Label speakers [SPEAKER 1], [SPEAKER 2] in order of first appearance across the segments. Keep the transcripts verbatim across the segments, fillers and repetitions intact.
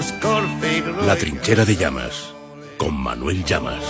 [SPEAKER 1] La trinchera de Llamas, con Manuel Llamas.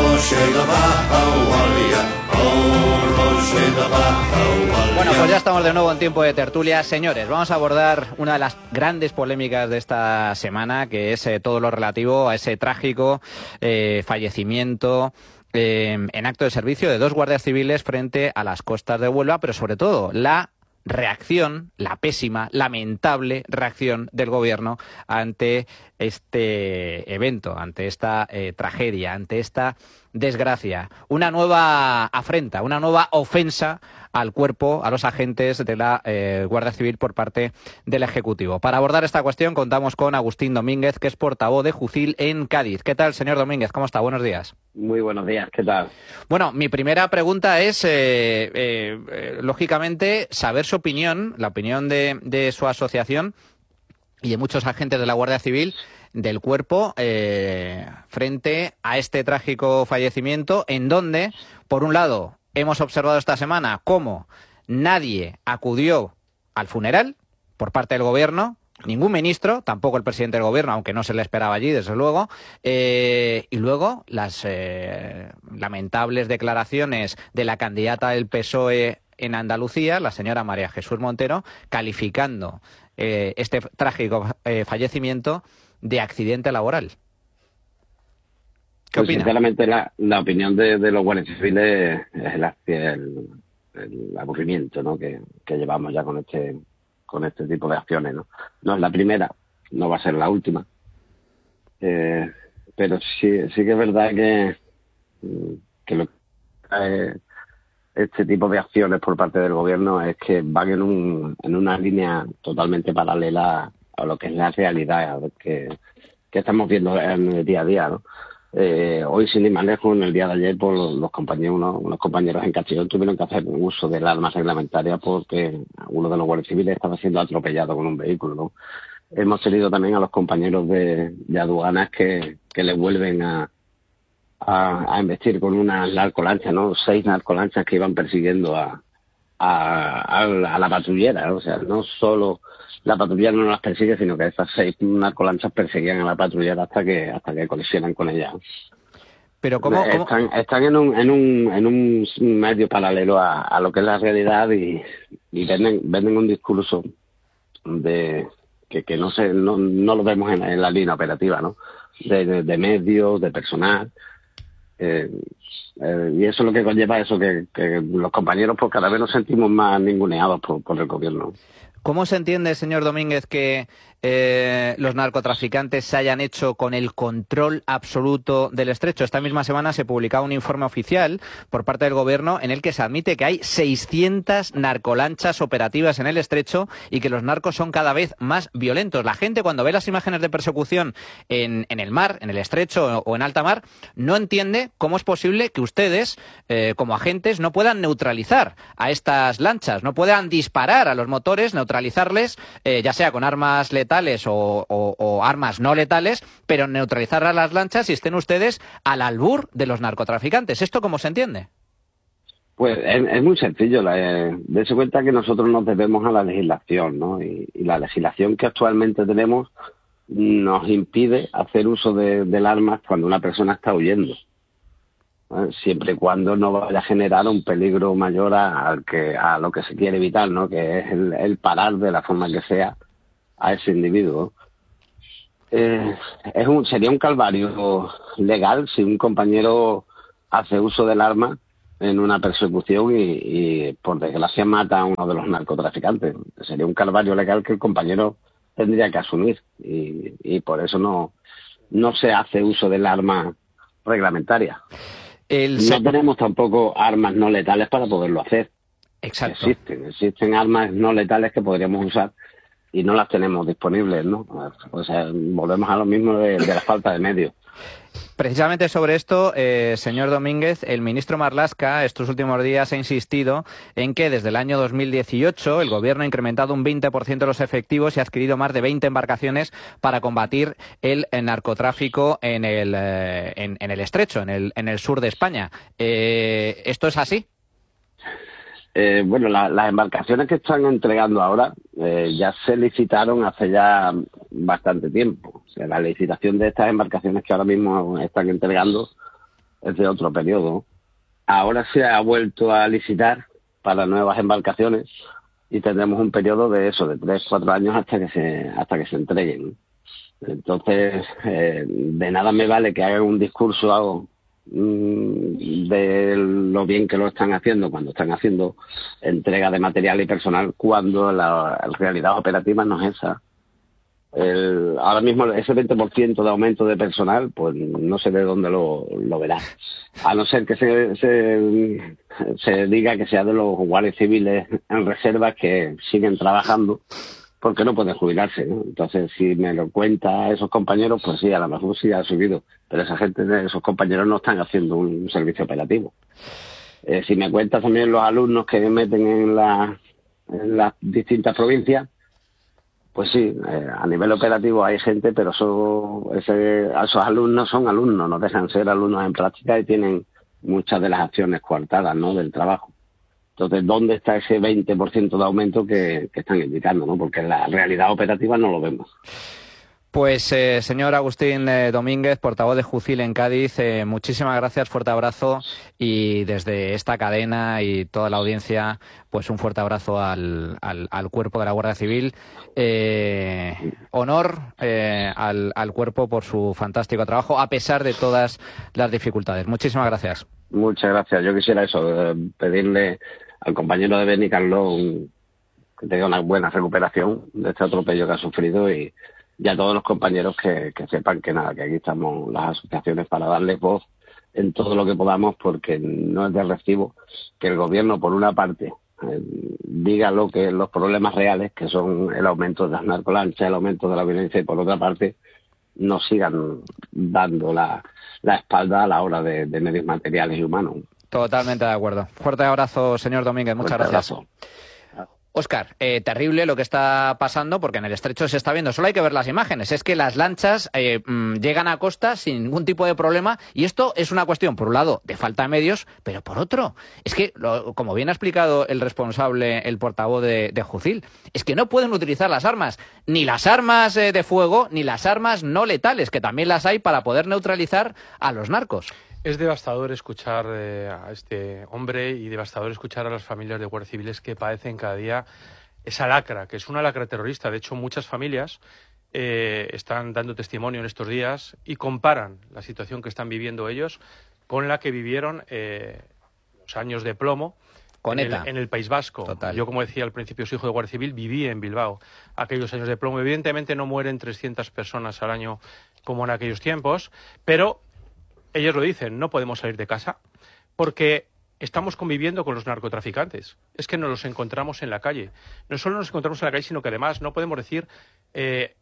[SPEAKER 2] Bueno, pues ya estamos de nuevo en tiempo de tertulia. Señores, vamos a abordar una de las grandes polémicas de esta semana, que es eh, todo lo relativo a ese trágico eh, fallecimiento eh, en acto de servicio de dos guardias civiles frente a las costas de Huelva, pero sobre todo la reacción, la pésima, lamentable reacción del gobierno ante este evento, ante esta eh, tragedia, ante esta desgracia. Una nueva afrenta, una nueva ofensa al cuerpo, a los agentes de la eh, Guardia Civil por parte del Ejecutivo. Para abordar esta cuestión contamos con Agustín Domínguez, que es portavoz de Jucil en Cádiz. ¿Qué tal, señor Domínguez? ¿Cómo está? Buenos días.
[SPEAKER 3] Muy buenos días, ¿qué tal?
[SPEAKER 2] Bueno, mi primera pregunta es, eh, eh, eh, lógicamente, saber su opinión, la opinión de, de su asociación y de muchos agentes de la Guardia Civil, del cuerpo, eh, frente a este trágico fallecimiento, en donde, por un lado, hemos observado esta semana cómo nadie acudió al funeral por parte del gobierno, ningún ministro, tampoco el presidente del gobierno, aunque no se le esperaba allí, desde luego, eh, y luego las eh, lamentables declaraciones de la candidata del P S O E en Andalucía, la señora María Jesús Montero, calificando eh, este trágico eh, fallecimiento de accidente laboral. ¿Qué
[SPEAKER 3] pues
[SPEAKER 2] opina?
[SPEAKER 3] Sinceramente, la, la opinión de, de los guardias civiles es el, el, el aburrimiento, ¿no? que, que llevamos ya con este con este tipo de acciones, ¿no? No es la primera, no va a ser la última. Eh, pero sí, sí que es verdad que, que lo que trae este tipo de acciones por parte del gobierno es que van en, un, en una línea totalmente paralela a lo que es la realidad que, que estamos viendo en el día a día, ¿no? Eh, hoy, sin ir más lejos, en el día de ayer, pues, los compañeros, unos, unos compañeros en Castellón tuvieron que hacer uso del arma reglamentaria porque uno de los guardias civiles estaba siendo atropellado con un vehículo, ¿no? Hemos tenido también a los compañeros de, de aduanas que, que le vuelven a, a, a embestir con unas narcolanchas, ¿no? Seis narcolanchas que iban persiguiendo a, a, a, a la patrullera, ¿no? O sea, no solo la patrullera no las persigue, sino que estas seis narcolanchas perseguían a la patrullera hasta que hasta que colisionan con ella.
[SPEAKER 2] Pero ¿cómo, cómo?
[SPEAKER 3] Están, están en un en un en un medio paralelo a, a lo que es la realidad y, y venden venden un discurso de que, que no se no, no lo vemos en, en la línea operativa, ¿no? De, de, de medios, de personal. Eh, eh, y eso es lo que conlleva eso, que, que los compañeros pues cada vez nos sentimos más ninguneados por, por el gobierno.
[SPEAKER 2] ¿Cómo se entiende, señor Domínguez, que eh, los narcotraficantes se hayan hecho con el control absoluto del estrecho? Esta misma semana se publicaba un informe oficial por parte del gobierno en el que se admite que hay seiscientas narcolanchas operativas en el estrecho y que los narcos son cada vez más violentos. La gente, cuando ve las imágenes de persecución en, en el mar, en el estrecho o en alta mar, no entiende cómo es posible que ustedes, eh, como agentes, no puedan neutralizar a estas lanchas, no puedan disparar a los motores, neutralizarles, eh, ya sea con armas letales o, o, o armas no letales, pero neutralizar a las lanchas y estén ustedes al albur de los narcotraficantes. ¿Esto cómo se entiende?
[SPEAKER 3] Pues es, es muy sencillo. Eh, Dese cuenta que nosotros nos debemos a la legislación, ¿no? Y, y la legislación que actualmente tenemos nos impide hacer uso de, del arma cuando una persona está huyendo, ¿eh? Siempre y cuando no vaya a generar un peligro mayor a, al que, a lo que se quiere evitar, ¿no? Que es el, el parar de la forma que sea a ese individuo. Eh, es un, sería un calvario legal si un compañero hace uso del arma en una persecución y, y por desgracia mata a uno de los narcotraficantes. Sería un calvario legal que el compañero tendría que asumir y, y por eso no, no se hace uso del arma reglamentaria. El... No tenemos tampoco armas no letales para poderlo hacer.
[SPEAKER 2] Exacto.
[SPEAKER 3] Existen, existen armas no letales que podríamos usar y no las tenemos disponibles, ¿no? O sea, volvemos a lo mismo de, de la falta de medios.
[SPEAKER 2] Precisamente sobre esto, eh, señor Domínguez, el ministro Marlaska estos últimos días ha insistido en que desde el año dos mil dieciocho el gobierno ha incrementado un veinte por ciento de los efectivos y ha adquirido más de veinte embarcaciones para combatir el, el narcotráfico en el, eh, en, en el estrecho, en el, en el sur de España. Eh, ¿Esto es así?
[SPEAKER 3] Eh, bueno, la, las embarcaciones que están entregando ahora eh, ya se licitaron hace ya bastante tiempo. O sea, la licitación de estas embarcaciones que ahora mismo están entregando es de otro periodo. Ahora se ha vuelto a licitar para nuevas embarcaciones y tendremos un periodo de eso, de tres, cuatro años hasta que se hasta que se entreguen. Entonces, eh, de nada me vale que hagan un discurso algo, mmm, de lo bien que lo están haciendo cuando están haciendo entrega de material y personal, cuando la, la realidad operativa no es esa. El, ahora mismo ese veinte por ciento de aumento de personal, pues no sé de dónde lo, lo verá. A no ser que se, se, se diga que sea de los guardias civiles en reserva que siguen trabajando porque no pueden jubilarse, ¿no? Entonces, si me lo cuenta a esos compañeros, pues sí, a lo mejor sí ha subido. Pero esa gente, esos compañeros no están haciendo un servicio operativo. Eh, si me cuentas también los alumnos que meten en, la, en las distintas provincias, pues sí, eh, a nivel operativo hay gente, pero eso, ese, esos alumnos son alumnos, no dejan ser alumnos en práctica y tienen muchas de las acciones coartadas, ¿no?, del trabajo. Entonces, ¿dónde está ese veinte por ciento de aumento que, que están indicando, ¿no? Porque en la realidad operativa no lo vemos.
[SPEAKER 2] Pues, eh, señor Agustín eh, Domínguez, portavoz de Jucil en Cádiz, eh, muchísimas gracias, fuerte abrazo, y desde esta cadena y toda la audiencia, pues un fuerte abrazo al, al, al cuerpo de la Guardia Civil. Eh, honor eh, al, al cuerpo por su fantástico trabajo, a pesar de todas las dificultades. Muchísimas gracias. Muchas gracias. Yo quisiera eso, eh, pedirle al compañero de Beni, Carlos, un, que tenga una buena recuperación de este atropello que ha sufrido, y y a todos los compañeros que, que sepan que nada, que aquí estamos las asociaciones para darles voz en todo lo que podamos, porque no es de recibo que el gobierno, por una parte, eh, diga lo que los problemas reales, que son el aumento de las narcolanchas, el aumento de la violencia, y por otra parte nos sigan dando la, la espalda a la hora de, de medios materiales y humanos. Totalmente de acuerdo. Fuerte abrazo, señor Domínguez. Muchas Fuerte gracias. Abrazo. Óscar, eh, terrible lo que está pasando, porque en el estrecho se está viendo, solo hay que ver las imágenes, es que las lanchas eh, mmm, llegan a costa sin ningún tipo de problema, y esto es una cuestión, por un lado, de falta de medios, pero por otro, es que, lo, como bien ha explicado el responsable, el portavoz de, de Jucil, es que no pueden utilizar las armas, ni las armas eh, de fuego, ni las armas no letales, que también las hay para poder neutralizar a los narcos.
[SPEAKER 4] Es devastador escuchar eh, a este hombre, y devastador escuchar a las familias de guardias civiles que padecen cada día esa lacra, que es una lacra terrorista. De hecho, muchas familias eh, están dando testimonio en estos días y comparan la situación que están viviendo ellos con la que vivieron eh, los años de plomo en el, en el País Vasco. Total. Yo, como decía al principio, soy hijo de guardia civil, viví en Bilbao aquellos años de plomo. Evidentemente no mueren trescientas personas al año como en aquellos tiempos, pero ellos lo dicen, no podemos salir de casa porque estamos conviviendo con los narcotraficantes. Es que nos los encontramos en la calle. No solo nos encontramos en la calle, sino que además no podemos decir eh,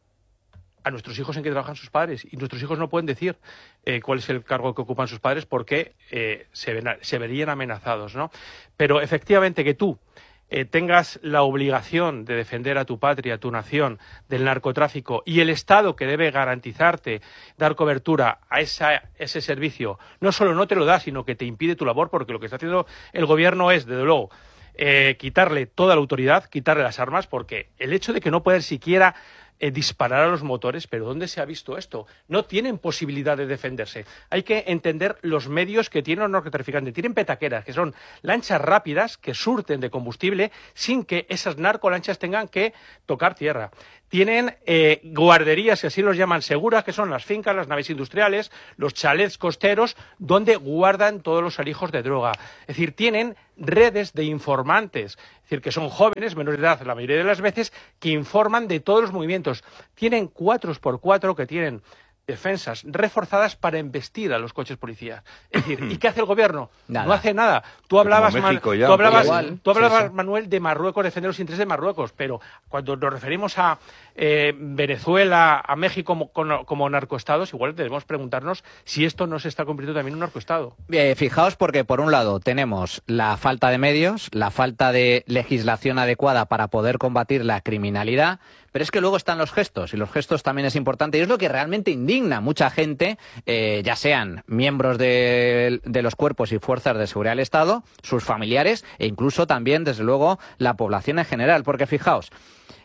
[SPEAKER 4] a nuestros hijos en qué trabajan sus padres. Y nuestros hijos no pueden decir eh, cuál es el cargo que ocupan sus padres, porque eh, se, ven, se verían amenazados, ¿no? Pero efectivamente que tú Eh, tengas la obligación de defender a tu patria, a tu nación, del narcotráfico, y el Estado, que debe garantizarte, dar cobertura a esa, ese servicio, no solo no te lo da, sino que te impide tu labor, porque lo que está haciendo el gobierno es, desde luego, eh, quitarle toda la autoridad, quitarle las armas, porque el hecho de que no puedan siquiera Eh, disparar a los motores, pero ¿dónde se ha visto esto? No tienen posibilidad de defenderse. Hay que entender los medios que tienen los narcotraficantes. Tienen petaqueras, que son lanchas rápidas que surten de combustible sin que esas narcolanchas tengan que tocar tierra. Tienen eh, guarderías, que así los llaman, seguras, que son las fincas, las naves industriales, los chalets costeros, donde guardan todos los alijos de droga. Es decir, tienen redes de informantes, es decir, que son jóvenes, menores de edad la mayoría de las veces, que informan de todos los movimientos. Tienen cuatro por cuatro que tienen defensas reforzadas para embestir a los coches policías. Es decir, ¿y qué hace el gobierno? Nada. No hace nada. Tú hablabas, México, Man, ya, tú hablabas, igual, tú hablabas sí, sí. Manuel, de Marruecos, defender los intereses de Marruecos, pero cuando nos referimos a eh, Venezuela, a México como, como, como narcoestados, igual debemos preguntarnos si esto no se está convirtiendo también en un narcoestado.
[SPEAKER 2] Eh, fijaos, porque por un lado tenemos la falta de medios, la falta de legislación adecuada para poder combatir la criminalidad, pero es que luego están los gestos, y los gestos también es importante, y es lo que realmente indigna a mucha gente, eh, ya sean miembros de, de los cuerpos y fuerzas de seguridad del Estado, sus familiares, e incluso también, desde luego, la población en general. Porque fijaos,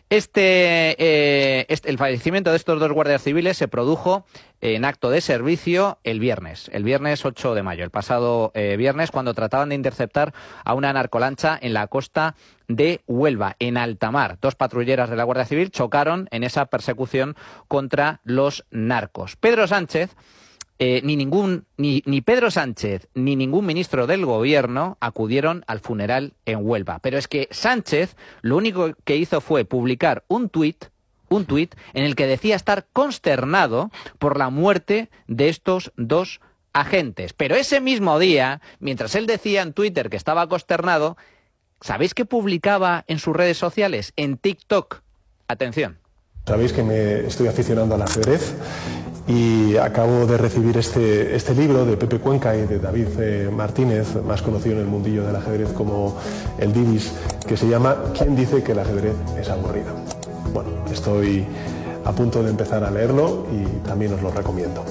[SPEAKER 2] Este, eh, este, el fallecimiento de estos dos guardias civiles se produjo en acto de servicio el viernes, el viernes ocho de mayo, el pasado eh, viernes, cuando trataban de interceptar a una narcolancha en la costa de Huelva, en alta mar. Dos patrulleras de la Guardia Civil chocaron en esa persecución contra los narcos. Pedro Sánchez, eh, ni ningún ni, ni Pedro Sánchez ni ningún ministro del gobierno acudieron al funeral en Huelva. Pero es que Sánchez lo único que hizo fue publicar un tuit un tuit en el que decía estar consternado por la muerte de estos dos agentes. Pero ese mismo día, mientras él decía en Twitter que estaba consternado, ¿sabéis qué publicaba en sus redes sociales? En TikTok. Atención.
[SPEAKER 5] Sabéis que me estoy aficionando al ajedrez y acabo de recibir este, este libro de Pepe Cuenca y de David eh, Martínez, más conocido en el mundillo del ajedrez como el Divis, que se llama ¿Quién dice que el ajedrez es aburrido? Bueno, estoy a punto de empezar a leerlo y también os lo recomiendo.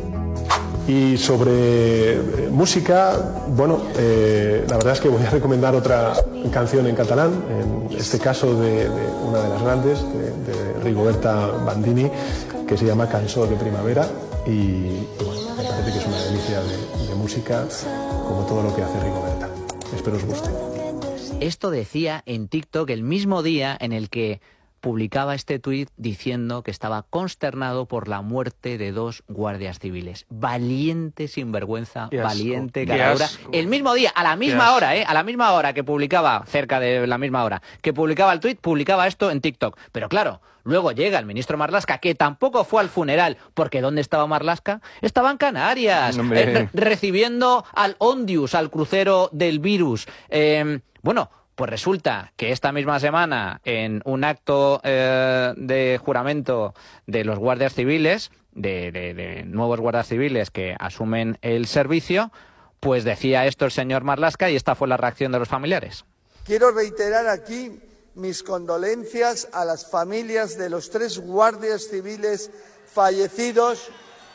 [SPEAKER 5] Y sobre eh, música, bueno, eh, la verdad es que voy a recomendar otra canción en catalán, en este caso de, de una de las grandes, de, de Rigoberta Bandini, que se llama Cançó de Primavera, y, y bueno, me parece que es una delicia de, de música, como todo lo que hace Rigoberta. Espero os guste.
[SPEAKER 2] Esto decía en TikTok el mismo día en el que publicaba este tuit diciendo que estaba consternado por la muerte de dos guardias civiles. Valiente sinvergüenza,
[SPEAKER 4] Qué asco,
[SPEAKER 2] valiente
[SPEAKER 4] qué
[SPEAKER 2] caradura.
[SPEAKER 4] asco.
[SPEAKER 2] El mismo día, a la misma hora, ¿eh? A la misma hora que publicaba, cerca de la misma hora, que publicaba el tuit, publicaba esto en TikTok. Pero claro, luego llega el ministro Marlaska, que tampoco fue al funeral, porque ¿dónde estaba Marlaska? Estaba en Canarias, eh, re recibiendo al Ondius, al crucero del virus. Eh, bueno... Pues resulta que esta misma semana, en un acto eh, de juramento de los guardias civiles, de, de, de nuevos guardias civiles que asumen el servicio, pues decía esto el señor Marlaska y esta fue la reacción de los familiares.
[SPEAKER 6] Quiero reiterar aquí mis condolencias a las familias de los tres guardias civiles fallecidos.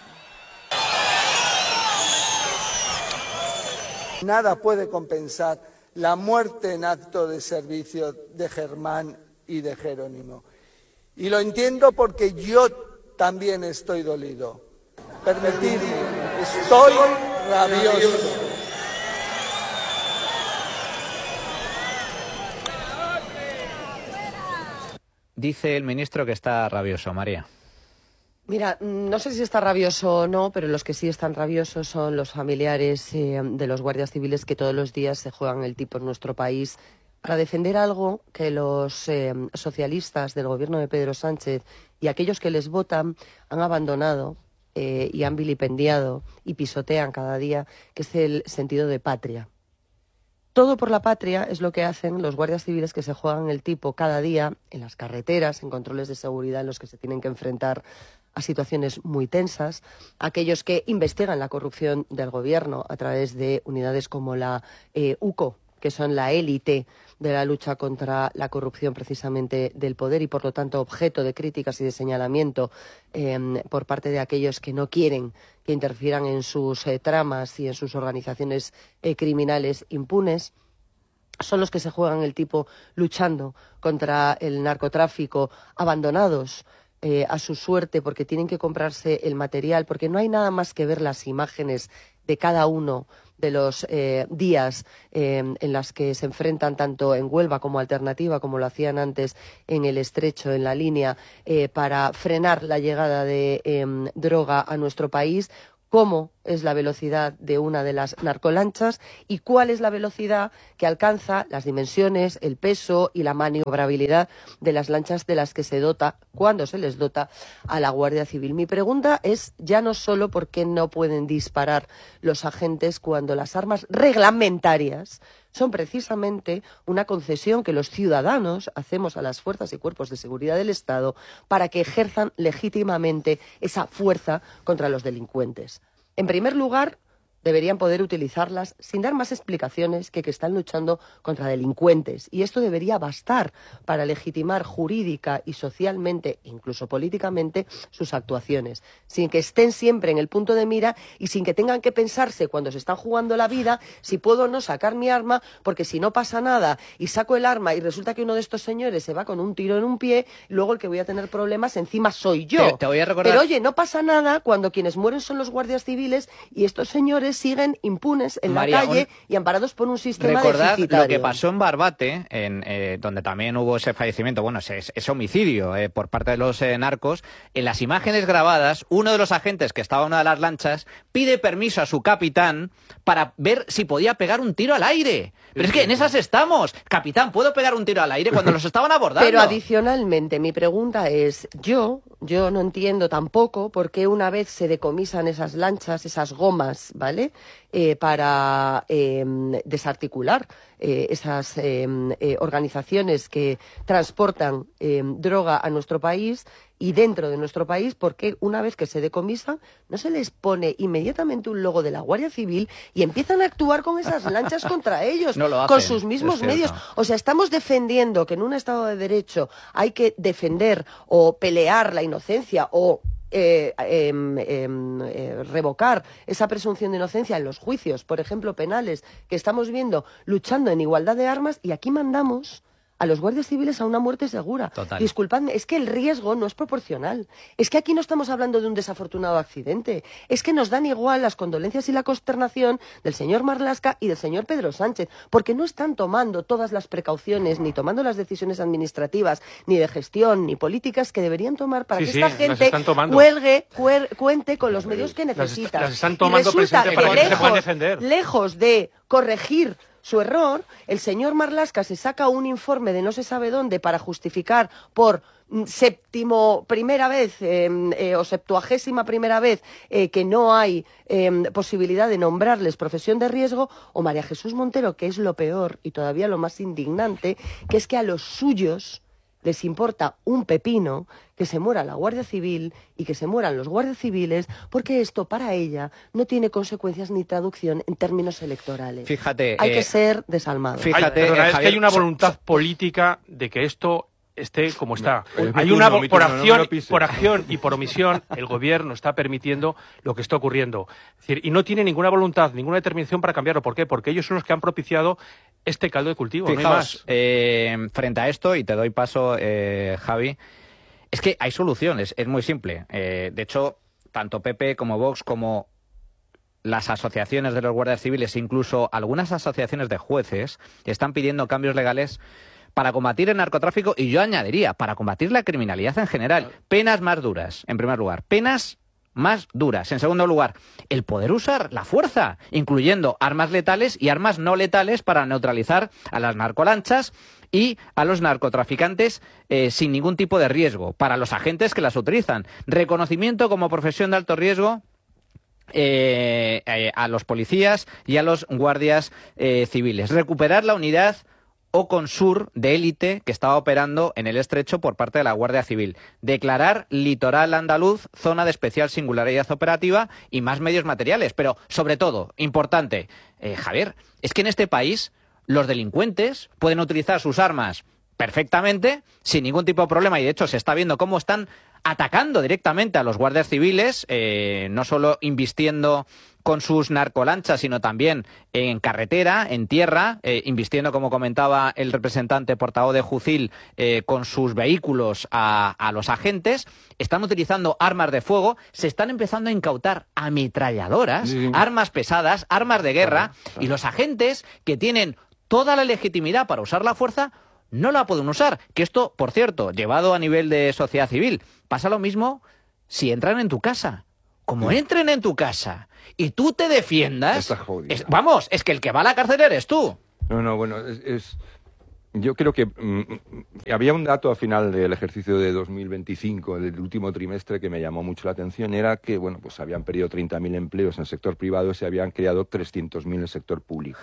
[SPEAKER 6] Nada puede compensar la muerte en acto de servicio de Germán y de Jerónimo. Y lo entiendo porque yo también estoy dolido. Permitidme, estoy rabioso.
[SPEAKER 2] Dice el ministro que está rabioso, María.
[SPEAKER 7] Mira, no sé si está rabioso o no, pero los que sí están rabiosos son los familiares eh, de los guardias civiles que todos los días se juegan el tipo en nuestro país para defender algo que los eh, socialistas del gobierno de Pedro Sánchez y aquellos que les votan han abandonado eh, y han vilipendiado y pisotean cada día, que es el sentido de patria. Todo por la patria es lo que hacen los guardias civiles que se juegan el tipo cada día en las carreteras, en controles de seguridad en los que se tienen que enfrentar a situaciones muy tensas, aquellos que investigan la corrupción del gobierno a través de unidades como la eh, U C O, que son la élite de la lucha contra la corrupción precisamente del poder y por lo tanto objeto de críticas y de señalamiento eh, por parte de aquellos que no quieren que interfieran en sus eh, tramas y en sus organizaciones eh, criminales impunes. Son los que se juegan el tipo luchando contra el narcotráfico, abandonados Eh, a su suerte porque tienen que comprarse el material, porque no hay nada más que ver las imágenes de cada uno de los eh, días eh, en las que se enfrentan tanto en Huelva como alternativa, como lo hacían antes en el Estrecho, en la línea, eh, para frenar la llegada de eh, droga a nuestro país, cómo es la velocidad de una de las narcolanchas y cuál es la velocidad que alcanza las dimensiones, el peso y la maniobrabilidad de las lanchas de las que se dota, cuando se les dota a la Guardia Civil. Mi pregunta es ya no solo por qué no pueden disparar los agentes cuando las armas reglamentarias son precisamente una concesión que los ciudadanos hacemos a las fuerzas y cuerpos de seguridad del Estado para que ejerzan legítimamente esa fuerza contra los delincuentes. En primer lugar, deberían poder utilizarlas sin dar más explicaciones que que están luchando contra delincuentes. Y esto debería bastar para legitimar jurídica y socialmente, incluso políticamente, sus actuaciones, sin que estén siempre en el punto de mira y sin que tengan que pensarse cuando se están jugando la vida si puedo o no sacar mi arma, porque si no pasa nada y saco el arma y resulta que uno de estos señores se va con un tiro en un pie, luego el que voy a tener problemas encima soy yo.
[SPEAKER 2] Te, te voy a recordar...
[SPEAKER 7] Pero oye, no pasa nada cuando quienes mueren son los guardias civiles y estos señores siguen impunes en
[SPEAKER 2] María,
[SPEAKER 7] la calle
[SPEAKER 2] un...
[SPEAKER 7] y amparados por un sistema
[SPEAKER 2] Recordad
[SPEAKER 7] deficitario.
[SPEAKER 2] lo que pasó en Barbate, en, eh, donde también hubo ese fallecimiento, bueno, ese, ese homicidio eh, por parte de los eh, narcos. En las imágenes grabadas, uno de los agentes que estaba en una de las lanchas pide permiso a su capitán para ver si podía pegar un tiro al aire. Pero es que en esas estamos. Capitán, ¿puedo pegar un tiro al aire? Cuando los estaban abordando.
[SPEAKER 7] Pero adicionalmente, mi pregunta es, yo, yo no entiendo tampoco por qué una vez se decomisan esas lanchas, esas gomas, ¿vale?, Eh, para eh, desarticular eh, esas eh, eh, organizaciones que transportan eh, droga a nuestro país y dentro de nuestro país, porque una vez que se decomisan no se les pone inmediatamente un logo de la Guardia Civil y empiezan a actuar con esas lanchas contra ellos,
[SPEAKER 2] no lo hacen,
[SPEAKER 7] con sus mismos medios. O sea, estamos defendiendo que en un Estado de Derecho hay que defender o pelear la inocencia o Eh, eh, eh, eh, revocar esa presunción de inocencia en los juicios, por ejemplo, penales, que estamos viendo luchando en igualdad de armas, y aquí mandamos a los guardias civiles a una muerte segura.
[SPEAKER 2] Total.
[SPEAKER 7] Disculpadme, es que el riesgo no es proporcional. Es que aquí no estamos hablando de un desafortunado accidente. Es que nos dan igual las condolencias y la consternación del señor Marlaska y del señor Pedro Sánchez, porque no están tomando todas las precauciones, ni tomando las decisiones administrativas, ni de gestión, ni políticas que deberían tomar para
[SPEAKER 4] Sí,
[SPEAKER 7] que
[SPEAKER 4] sí,
[SPEAKER 7] esta
[SPEAKER 4] las
[SPEAKER 7] gente
[SPEAKER 4] están tomando.
[SPEAKER 7] cuelgue, cuer- cuente con los medios que
[SPEAKER 4] Las-
[SPEAKER 7] necesita.
[SPEAKER 4] las están tomando,
[SPEAKER 7] y resulta
[SPEAKER 4] presidente,
[SPEAKER 7] que
[SPEAKER 4] para que no se
[SPEAKER 7] lejos,
[SPEAKER 4] puedan defender.
[SPEAKER 7] lejos de corregir su error, el señor Marlaska se saca un informe de no se sabe dónde para justificar por mm, séptimo primera vez eh, eh, o septuagésima primera vez eh, que no hay eh, posibilidad de nombrarles profesión de riesgo, o María Jesús Montero, que es lo peor y todavía lo más indignante, que es que a los suyos les importa un pepino que se muera la Guardia Civil y que se mueran los guardias civiles, porque esto para ella no tiene consecuencias ni traducción en términos electorales.
[SPEAKER 2] Fíjate,
[SPEAKER 7] hay
[SPEAKER 2] eh,
[SPEAKER 7] que ser desalmado.
[SPEAKER 2] fíjate,
[SPEAKER 4] Hay, perdona,
[SPEAKER 2] eh,
[SPEAKER 4] es que
[SPEAKER 2] Javier,
[SPEAKER 4] hay una
[SPEAKER 2] so-
[SPEAKER 4] voluntad
[SPEAKER 2] so-
[SPEAKER 4] política de que esto esté como está.
[SPEAKER 8] No,
[SPEAKER 4] Hay
[SPEAKER 8] mi
[SPEAKER 4] una
[SPEAKER 8] turno,
[SPEAKER 4] vo-
[SPEAKER 8] mi
[SPEAKER 4] por
[SPEAKER 8] turno, no me
[SPEAKER 4] acción,
[SPEAKER 8] lo pises.
[SPEAKER 4] por acción y por omisión, el gobierno está permitiendo lo que está ocurriendo. Es decir, y no tiene ninguna voluntad, ninguna determinación para cambiarlo. ¿Por qué? Porque ellos son los que han propiciado este caldo de cultivo. No hay
[SPEAKER 2] Fijaos,
[SPEAKER 4] más.
[SPEAKER 2] eh, frente a esto, y te doy paso, eh, Javi, es que hay soluciones, es muy simple. Eh, de hecho, tanto P P como Vox como las asociaciones de los guardias civiles, incluso algunas asociaciones de jueces, están pidiendo cambios legales para combatir el narcotráfico, y yo añadiría, para combatir la criminalidad en general. Penas más duras, en primer lugar. Penas más duras. En segundo lugar, el poder usar la fuerza, incluyendo armas letales y armas no letales para neutralizar a las narcolanchas y a los narcotraficantes eh, sin ningún tipo de riesgo, para los agentes que las utilizan. Reconocimiento como profesión de alto riesgo eh, eh, a los policías y a los guardias eh, civiles. Recuperar la unidad Oconsur de élite que estaba operando en el Estrecho por parte de la Guardia Civil. Declarar litoral andaluz zona de especial singularidad operativa y más medios materiales. Pero, sobre todo, importante, eh, Javier, es que en este país los delincuentes pueden utilizar sus armas perfectamente, sin ningún tipo de problema, y de hecho se está viendo cómo están atacando directamente a los guardias civiles, eh, no solo invistiendo con sus narcolanchas, sino también en carretera, en tierra, eh, invistiendo, como comentaba el representante portavoz de Jucil, eh, con sus vehículos a, a los agentes. Están utilizando armas de fuego, se están empezando a incautar ametralladoras,
[SPEAKER 8] Sí.
[SPEAKER 2] armas pesadas, armas de guerra,
[SPEAKER 8] Claro, claro.
[SPEAKER 2] y los agentes que tienen toda la legitimidad para usar la fuerza no la pueden usar. Que esto, por cierto, llevado a nivel de sociedad civil, pasa lo mismo si entran en tu casa. Como entren en tu casa y tú te defiendas,
[SPEAKER 8] Estás jodido.
[SPEAKER 2] es- vamos, es que el que va a la cárcel eres tú.
[SPEAKER 8] No, no, bueno, es... es- yo creo que mm, mm, había un dato al final del ejercicio de dos mil veinticinco, del último trimestre, que me llamó mucho la atención. Era que, bueno, pues habían perdido treinta mil empleos en el sector privado y se habían creado trescientos mil en el sector público.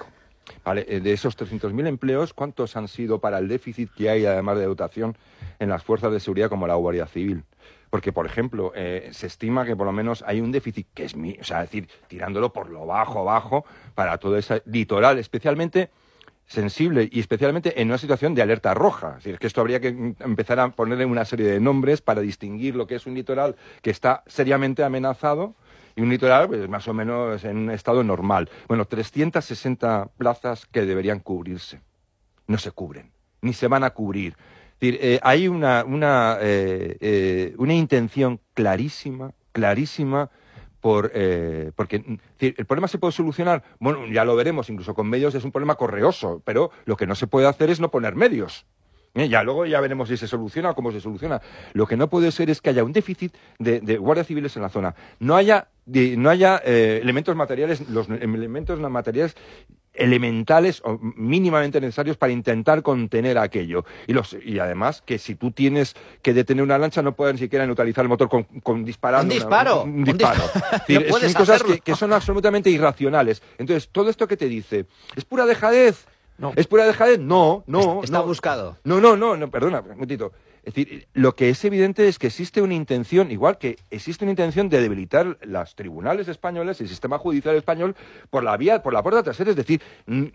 [SPEAKER 8] Vale, de esos trescientos mil empleos, ¿cuántos han sido para el déficit que hay, además de dotación, en las fuerzas de seguridad como la Guardia Civil? Porque, por ejemplo, eh, se estima que por lo menos hay un déficit que es, mi, o sea, es decir, tirándolo por lo bajo, bajo, para todo ese litoral, especialmente sensible y especialmente en una situación de alerta roja. Es decir, que esto habría que empezar a ponerle una serie de nombres para distinguir lo que es un litoral que está seriamente amenazado y un litoral pues, más o menos en un estado normal. Bueno, trescientas sesenta plazas que deberían cubrirse. No se cubren, ni se van a cubrir. Es decir, eh, hay una, una, eh, eh, una intención clarísima, clarísima, por, eh, porque es decir, el problema se puede solucionar, bueno, ya lo veremos, incluso con medios es un problema correoso, pero lo que no se puede hacer es no poner medios. ¿Eh? Ya luego ya veremos si se soluciona o cómo se soluciona. Lo que no puede ser es que haya un déficit de, de guardias civiles en la zona. No haya, de, no haya eh, elementos materiales, los elementos materiales elementales o mínimamente necesarios para intentar contener aquello. Y, los, y además que si tú tienes que detener una lancha no puedes ni siquiera neutralizar el motor con, con disparando.
[SPEAKER 2] Un disparo.
[SPEAKER 8] Una, un, un disparo.
[SPEAKER 2] Un
[SPEAKER 8] disparo. Es decir,
[SPEAKER 2] no puedes
[SPEAKER 8] son cosas
[SPEAKER 2] hacerlo.
[SPEAKER 8] que, que son absolutamente irracionales. Entonces, todo esto que te dice, ¿es pura dejadez?
[SPEAKER 4] No.
[SPEAKER 8] ¿Es pura dejadez? No, no.
[SPEAKER 2] Está
[SPEAKER 8] no.
[SPEAKER 2] buscado.
[SPEAKER 8] No, no, no, no, perdona, un momentito. Es decir, lo que es evidente es que existe una intención, igual que existe una intención de debilitar los tribunales españoles, el sistema judicial español, por la vía, por la puerta trasera, es decir,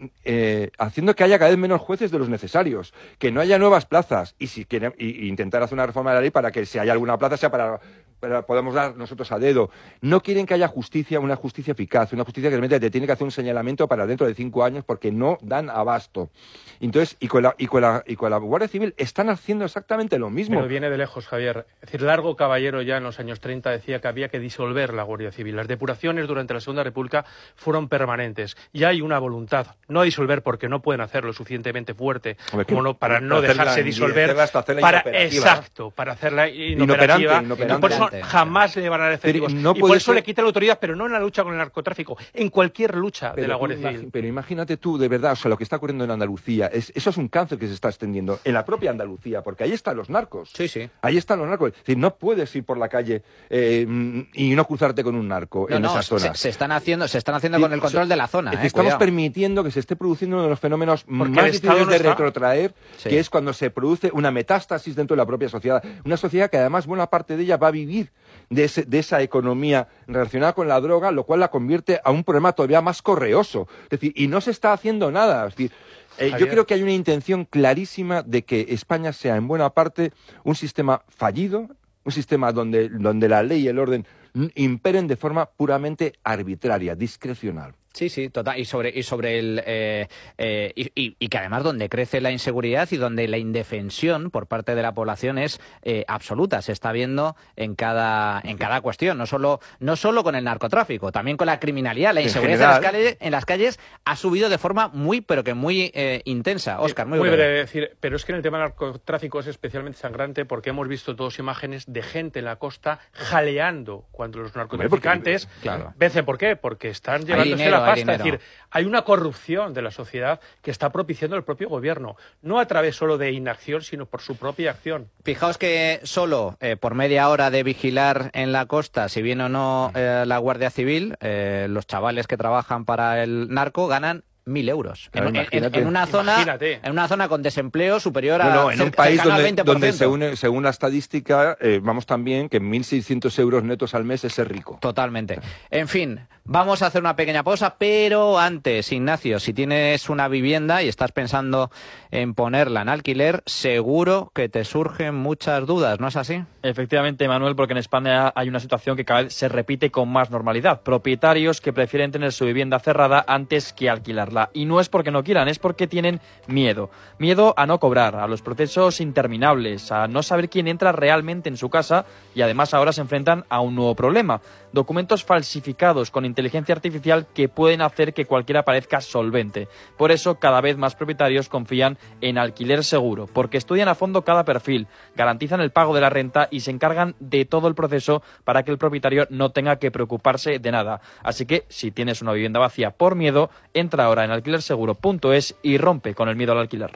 [SPEAKER 8] eh, haciendo que haya cada vez menos jueces de los necesarios, que no haya nuevas plazas, y si quieren, y, y intentar hacer una reforma de la ley para que si haya alguna plaza sea para, para podamos dar nosotros a dedo. No quieren que haya justicia, una justicia eficaz, una justicia que realmente te tiene que hacer un señalamiento para dentro de cinco años porque no dan abasto. Entonces, y con la, y con la, y con la Guardia Civil están haciendo exactamente lo mismo.
[SPEAKER 4] Pero viene de lejos, Javier. Es decir, Largo Caballero ya en los años treinta decía que había que disolver la Guardia Civil. Las depuraciones durante la Segunda República fueron permanentes. Y hay una voluntad, no a disolver porque no pueden hacerlo suficientemente fuerte, Hombre, como no, para no
[SPEAKER 8] hacerla,
[SPEAKER 4] dejarse disolver. Para, exacto, para hacerla inoperativa. Inoperante, inoperante. Por eso jamás le van a dar efectivos. No y por eso ser... le quita la autoridad, pero no en la lucha con el narcotráfico, en cualquier lucha pero de la Guardia Civil.
[SPEAKER 8] Pero imagínate tú, de verdad, o sea, lo que está ocurriendo en Andalucía, es, eso es un cáncer que se está extendiendo en la propia Andalucía, porque ahí están los narcos.
[SPEAKER 2] Sí, sí.
[SPEAKER 8] Ahí están los narcos. Es decir, no puedes ir por la calle eh, y no cruzarte con un narco
[SPEAKER 2] no,
[SPEAKER 8] en
[SPEAKER 2] no,
[SPEAKER 8] esas zonas.
[SPEAKER 2] Se, se están haciendo, se están haciendo sí, con el control de la zona.
[SPEAKER 8] Eh,
[SPEAKER 2] eh,
[SPEAKER 8] estamos
[SPEAKER 2] cuidado.
[SPEAKER 8] permitiendo que se esté produciendo uno de los fenómenos porque más difíciles de está... retrotraer, sí. que es cuando se produce una metástasis dentro de la propia sociedad. Una sociedad que además buena parte de ella va a vivir de, ese, de esa economía relacionada con la droga, lo cual la convierte a un problema todavía más correoso. Es decir, y no se está haciendo nada. Es decir, Eh, yo creo que hay una intención clarísima de que España sea en buena parte un sistema fallido, un sistema donde, donde la ley y el orden imperen de forma puramente arbitraria, discrecional.
[SPEAKER 2] Sí, sí, total. Y sobre, y sobre el eh, eh, y, y, y que además donde crece la inseguridad y donde la indefensión por parte de la población es eh, absoluta. Se está viendo en cada en cada cuestión, no solo no solo con el narcotráfico, también con la criminalidad, la inseguridad en, en, las, calles, en las calles ha subido de forma muy pero que muy eh, intensa. Óscar, muy,
[SPEAKER 4] muy
[SPEAKER 2] breve.
[SPEAKER 4] breve. Decir, pero es que en el tema del narcotráfico es especialmente sangrante porque hemos visto todas imágenes de gente en la costa jaleando cuando los narcotraficantes
[SPEAKER 8] porque, claro.
[SPEAKER 4] vencen. ¿Por qué? Porque están llevándose la pasta, es decir, hay una corrupción de la sociedad que está propiciando el propio gobierno, no a través solo de inacción, sino por su propia acción.
[SPEAKER 2] Fijaos que solo eh, por media hora de vigilar en la costa, si bien o no eh, la Guardia Civil, eh, los chavales que trabajan para el narco ganan mil euros. En, en, en, una zona, en una zona con desempleo superior a
[SPEAKER 8] no, no, en un país donde,
[SPEAKER 2] veinte por ciento.
[SPEAKER 8] donde según, según la estadística, eh, vamos también que mil seiscientos euros netos al mes es ser rico.
[SPEAKER 2] Totalmente. En fin, vamos a hacer una pequeña pausa, pero antes, Ignacio, si tienes una vivienda y estás pensando en ponerla en alquiler, seguro que te surgen muchas dudas, ¿no es así?
[SPEAKER 9] Efectivamente, Manuel, porque en España hay una situación que cada vez se repite con más normalidad. Propietarios que prefieren tener su vivienda cerrada antes que alquilarla. Y no es porque no quieran, es porque tienen miedo. Miedo a no cobrar, a los procesos interminables, a no saber quién entra realmente en su casa y además ahora se enfrentan a un nuevo problema. Documentos falsificados con inteligencia artificial que pueden hacer que cualquiera parezca solvente. Por eso cada vez más propietarios confían en Alquiler Seguro, porque estudian a fondo cada perfil, garantizan el pago de la renta y se encargan de todo el proceso para que el propietario no tenga que preocuparse de nada. Así que si tienes una vivienda vacía por miedo, entra ahora en alquiler seguro punto es y rompe con el miedo al alquiler.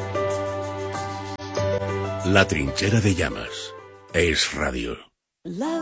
[SPEAKER 1] La Trinchera de Llamas es radio.